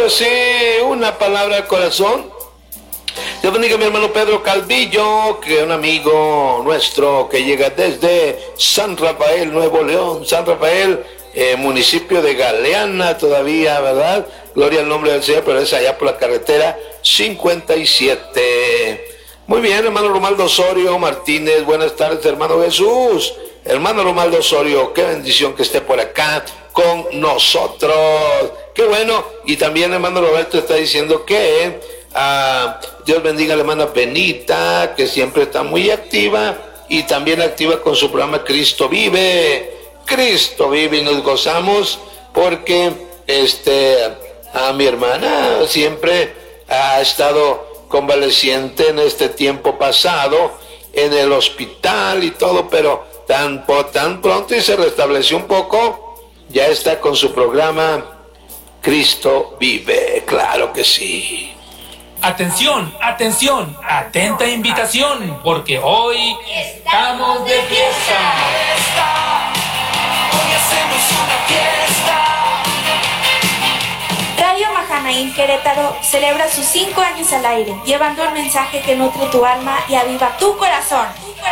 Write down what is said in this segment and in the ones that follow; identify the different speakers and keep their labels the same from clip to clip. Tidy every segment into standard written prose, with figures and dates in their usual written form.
Speaker 1: que sí, una palabra al corazón. Dios bendiga a mi hermano Pedro Calvillo, que es un amigo nuestro que llega desde San Rafael, Nuevo León. San Rafael, municipio de Galeana todavía, ¿verdad? Gloria al nombre del Señor, pero es allá por la carretera 57. Muy bien, hermano Romaldo Osorio Martínez, buenas tardes, hermano Jesús. Hermano Romaldo Osorio, qué bendición que esté por acá con nosotros. Qué bueno. Y también hermano Roberto está diciendo que Dios bendiga a la hermana Benita, que siempre está muy activa y también activa con su programa Cristo Vive. Cristo Vive, y nos gozamos porque a mi hermana siempre ha estado convaleciente en este tiempo pasado en el hospital y todo, pero tan pronto y se restableció un poco, ya está con su programa Cristo Vive. Claro que sí.
Speaker 2: Atención, atención, atenta invitación, porque hoy estamos de fiesta. Hoy hacemos una fiesta.
Speaker 3: Radio Mahanaim Querétaro celebra sus 5 años al aire, llevando un mensaje que nutre tu alma y aviva tu corazón.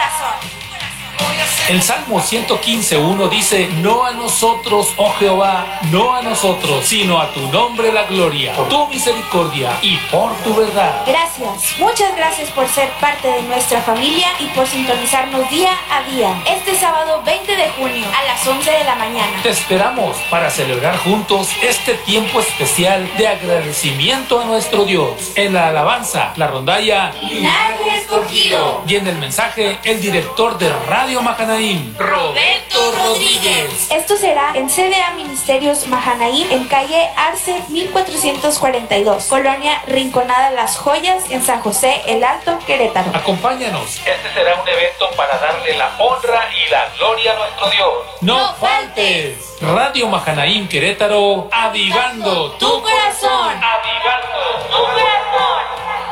Speaker 2: El Salmo 115:1 dice: no a nosotros, oh Jehová, no a nosotros, sino a tu nombre la gloria, por tu misericordia y por tu verdad.
Speaker 3: Gracias, muchas gracias por ser parte de nuestra familia y por sintonizarnos día a día. Este sábado 20 de junio a las 11 de la mañana.
Speaker 2: Te esperamos para celebrar juntos este tiempo especial de agradecimiento a nuestro Dios. En la alabanza, la rondalla
Speaker 3: Linaje Escogido.
Speaker 2: Y en el mensaje, el director de Radio Mahanaim, Roberto Rodríguez.
Speaker 3: Esto será en CDA Ministerios Mahanaim, en calle Arce 1442, Colonia Rinconada Las Joyas, en San José El Alto, Querétaro.
Speaker 2: Acompáñanos. Este será un evento para darle la honra y la gloria a nuestro Dios. ¡No faltes! Radio Mahanaim Querétaro, avivando tu corazón. Avivando tu corazón.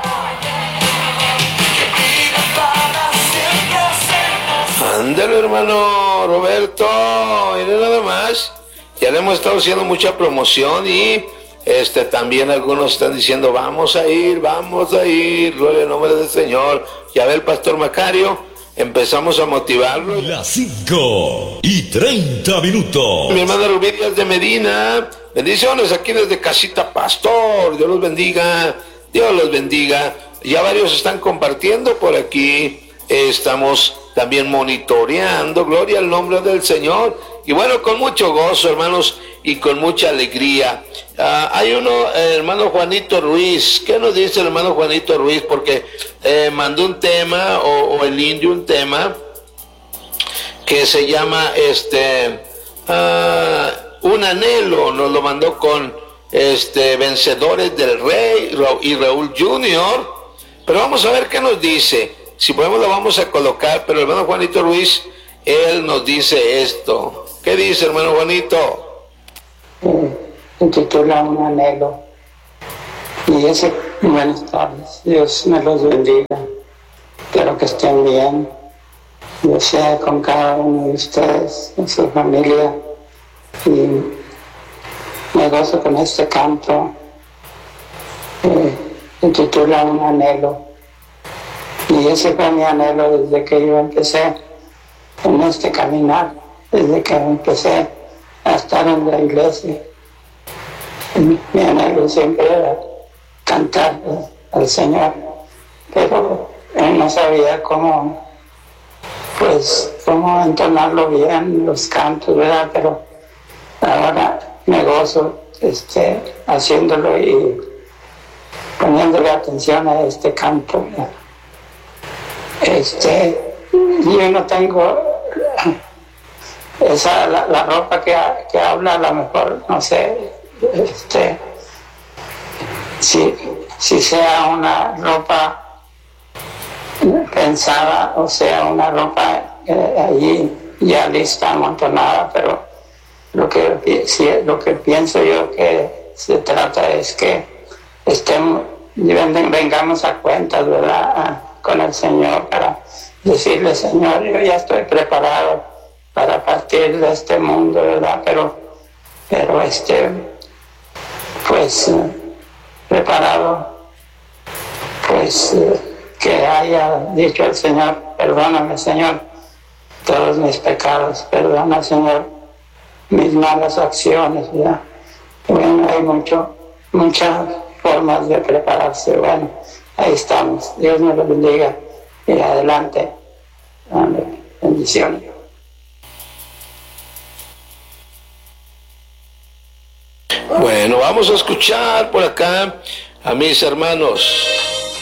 Speaker 1: Ándale, hermano Roberto, mire nada más, ya le hemos estado haciendo mucha promoción y también algunos están diciendo vamos a ir, gloria al nombre del Señor. Ya ve el pastor Macario, empezamos a motivarlo.
Speaker 4: Las 5:30.
Speaker 1: Mi hermana Rubí Díaz de Medina, bendiciones aquí desde Casita Pastor, Dios los bendiga, Dios los bendiga. Ya varios están compartiendo por aquí. Estamos también monitoreando, gloria al nombre del Señor, y bueno, con mucho gozo, hermanos, y con mucha alegría. Hay uno, hermano Juanito Ruiz. ¿Qué nos dice el hermano Juanito Ruiz? Porque mandó un tema, o el indio un tema, que se llama, un anhelo, nos lo mandó con, Vencedores del Rey, y Raúl Junior, pero vamos a ver qué nos dice. Si podemos lo vamos a colocar, pero el hermano Juanito Ruiz, él nos dice esto. ¿Qué dice, hermano Juanito?
Speaker 5: Se titula Un anhelo. Y dice: buenas tardes, Dios me los bendiga. Espero que estén bien. Yo sea con cada uno de ustedes, con su familia. Y me gozo con este canto. Se titula Un anhelo. Y ese fue mi anhelo desde que yo empecé en este caminar, desde que empecé a estar en la iglesia. Mi anhelo siempre era cantar al Señor, pero no sabía cómo entonarlo bien, los cantos, ¿verdad? Pero ahora me gozo haciéndolo y poniéndole atención a este canto. Yo no tengo la ropa que habla, a lo mejor, no sé, si sea una ropa pensada o sea una ropa allí ya lista, amontonada, pero lo que pienso yo que se trata es que vengamos a cuentas, ¿verdad?, con el Señor, para decirle: Señor, yo ya estoy preparado para partir de este mundo, ¿verdad? Pero preparado, pues que haya dicho el Señor, perdóname Señor todos mis pecados, perdona Señor mis malas acciones, ¿verdad? Bueno, hay muchas formas de prepararse. Bueno, ahí estamos, Dios nos lo bendiga y adelante. Amén. Bendiciones.
Speaker 1: Bueno, vamos a escuchar por acá a mis hermanos.